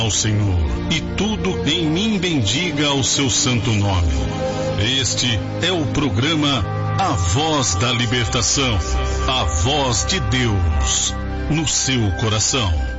ao Senhor, e tudo em mim bendiga o seu santo nome. Este é o programa A Voz da Libertação, a voz de Deus no seu coração.